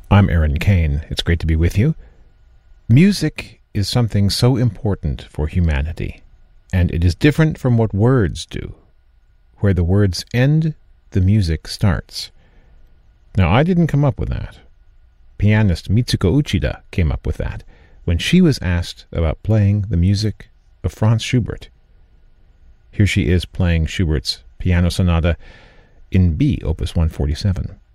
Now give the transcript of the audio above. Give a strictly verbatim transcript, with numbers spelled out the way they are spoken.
I'm Aaron Kane. It's great to be with you. Music is something so important for humanity, and it is different from what words do. Where the words end, the music starts. Now, I didn't come up with that. Pianist Mitsuko Uchida came up with that when she was asked about playing the music of Franz Schubert. Here she is playing Schubert's Piano Sonata in B, Opus one forty-seven.